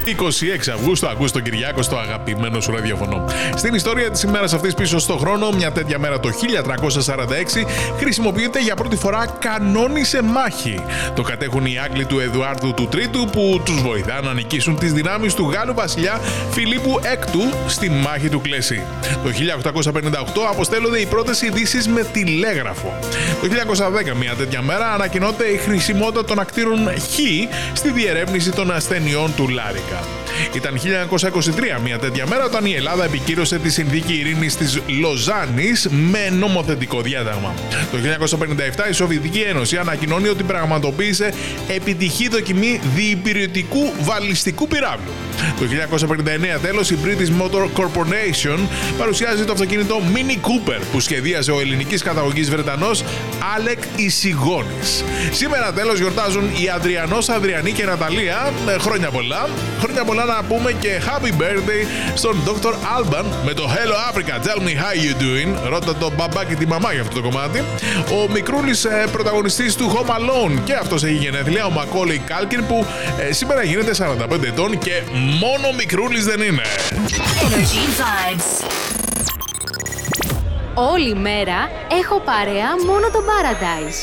26 Αυγούστου, ακούς τον Κυριάκο στο αγαπημένο σου ραδιοφωνό. Στην ιστορία της ημέρας αυτής πίσω στο χρόνο, μια τέτοια μέρα το 1346 χρησιμοποιείται για πρώτη φορά κανόνι σε μάχη. Το κατέχουν οι Άγγλοι του Εδουάρδου του Τρίτου που τους βοηθά να νικήσουν τις δυνάμεις του Γάλλου βασιλιά Φιλίππου Έκτου στη μάχη του Κλέσι. Το 1858 αποστέλλονται οι πρώτες ειδήσεις με τηλέγραφο. Το 1910, μια τέτοια μέρα, ανακοινώνεται η χρησιμότητα των ακτήρων Χ στη διερεύνηση των ασθενειών του Λάρικα. Ήταν 1923, μια τέτοια μέρα, όταν η Ελλάδα επικύρωσε τη Συνθήκη Ειρήνης της Λοζάνης με νομοθετικό διάταγμα. Το 1957 η Σοβιετική Ένωση ανακοινώνει ότι πραγματοποίησε επιτυχή δοκιμή διυπηρετικού βαλιστικού πυράβλου. Το 1959 τέλος η British Motor Corporation παρουσιάζει το αυτοκίνητο Mini Cooper που σχεδίασε ο ελληνικής καταγωγής Βρετανός Άλεκ Ισιγόνης. Σήμερα τέλος γιορτάζουν η Αδριανός, Αδριανή και Ναταλία. Χρόνια πολλά. Χρόνια πολλά να πούμε και happy birthday στον Dr. Alban με το Hello Africa, tell me how you doing. Ρώτα το μπαμπά και τη μαμά για αυτό το κομμάτι. Ο μικρούλης πρωταγωνιστής του Home Alone και αυτός έχει γενέθλια, ο Macaulay Culkin, που σήμερα γίνεται 45 ετών και μόνο μικρούλης δεν είναι. Energy Vibes. Όλη μέρα έχω παρέα μόνο το Paradise.